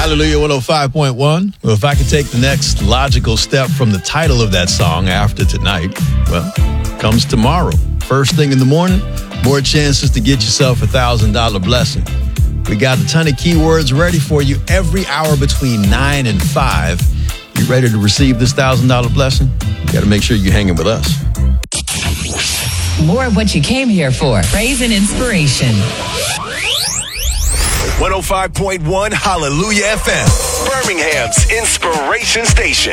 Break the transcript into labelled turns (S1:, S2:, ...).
S1: Hallelujah 105.1. Well, if I could take the next logical step from the title of that song after tonight, well, comes tomorrow. First thing in the morning, more chances to get yourself a $1,000 blessing. We got a ton of keywords ready for you every hour between 9 and 5. You ready to receive this $1,000 blessing? You got to make sure you're hanging with us.
S2: More of what you came here for. Praise and inspiration.
S3: 105.1 Hallelujah FM, Birmingham's inspiration station.